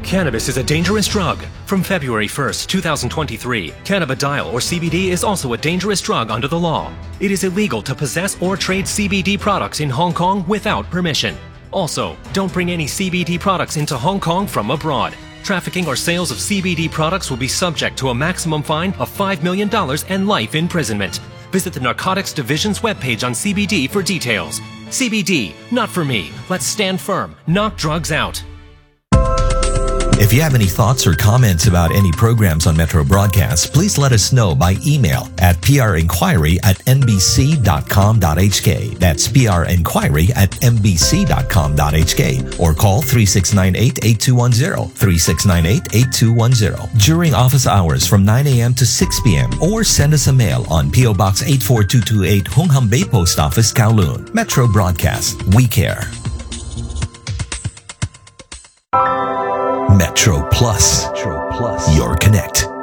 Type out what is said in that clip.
Cannabis is a dangerous drug. From February 1st, 2023, cannabidiol or CBD is also a dangerous drug under the law. It is illegal to possess or trade CBD products in Hong Kong without permission. Also, don't bring any CBD products into Hong Kong from abroad. Trafficking or sales of CBD products will be subject to a maximum fine of $5 million and life imprisonment. Visit the Narcotics Division's webpage on CBD for details. CBD, not for me. Let's stand firm. Knock drugs out. If you have any thoughts or comments about any programs on Metro Broadcast, please let us know by email at prinquiry@nbc.com.hk. That's prinquiry@nbc.com.hk or call 3698-8210, 3698-8210 during office hours from 9 a.m. to 6 p.m. or send us a mail on P.O. Box 84228 Hung Hom Bay Post Office, Kowloon. Metro Broadcast. We care. Metro Plus. Your Connect.